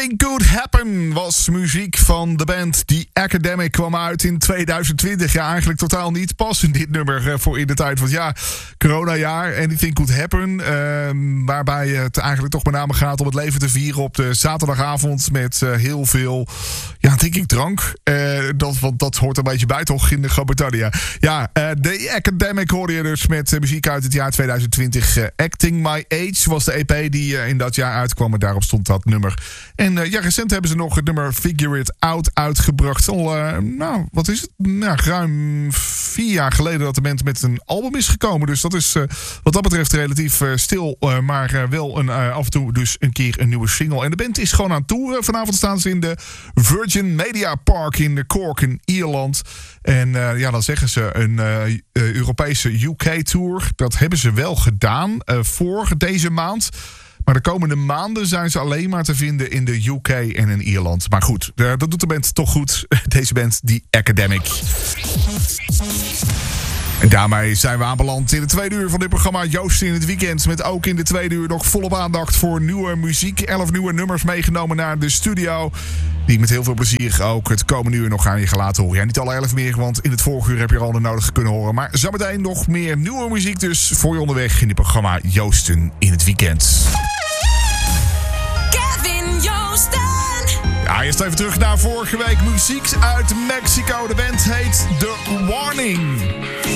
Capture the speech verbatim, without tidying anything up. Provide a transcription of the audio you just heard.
Anything Could Happen was muziek van de band The Academic. Kwam uit in tweeduizend twintig. Ja, eigenlijk totaal niet passend dit nummer voor in de tijd van ja, coronajaar. Anything Could Happen. Uh, waarbij het eigenlijk toch met name gaat om het leven te vieren op de zaterdagavond. Met uh, heel veel, ja, denk ik drank. Uh, dat, want dat hoort er een beetje bij toch in de Groot-Brittannië. Ja, uh, The Academic hoorde je dus met uh, muziek uit het jaar tweeduizend twintig. Uh, Acting My Age was de E P die uh, in dat jaar uitkwam. En daarop stond dat nummer. En uh, ja, recent hebben ze nog het nummer Figure It Out uitgebracht. Al, uh, nou, wat is het? Nou, ruim vier jaar geleden dat de band met een album is gekomen. Dus dat is uh, wat dat betreft relatief uh, stil. Uh, maar uh, wel een, uh, af en toe dus een keer een nieuwe single. En de band is gewoon aan het toeren. Vanavond staan ze in de Virgin Media Park in de Cork in Ierland. En uh, ja, dan zeggen ze een uh, uh, Europese U K-tour. Dat hebben ze wel gedaan uh, voor deze maand. Maar de komende maanden zijn ze alleen maar te vinden in de U K en in Ierland. Maar goed, uh, dat doet de band toch goed. Deze band, The Academic. En daarmee zijn we aanbeland in het tweede uur van dit programma Joosten in het weekend. Met ook in de tweede uur nog volop aandacht voor nieuwe muziek. Elf nieuwe nummers meegenomen naar de studio. Die ik met heel veel plezier ook het komende uur nog aan je ga laten horen. Ja, niet alle elf meer, want in het vorige uur heb je er al de nodige kunnen horen. Maar zometeen nog meer nieuwe muziek dus voor je onderweg in dit programma Joosten in het weekend. Kevin Joosten. Ja, eerst even terug naar vorige week. Muziek uit Mexico. De band heet The Warning.